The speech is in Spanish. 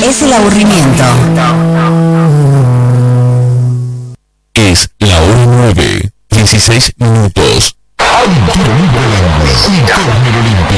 es el aburrimiento. Es la hora 9, 16 minutos. Hay tiro libre al ángulo, un córner olímpico.